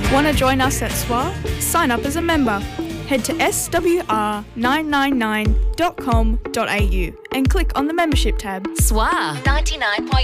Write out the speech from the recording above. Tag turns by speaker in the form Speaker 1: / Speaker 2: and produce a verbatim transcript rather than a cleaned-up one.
Speaker 1: Want to join us at S W A? Sign up as a member. Head to s w r nine nine nine dot com dot a u and click on the membership tab.
Speaker 2: S W A ninety-nine point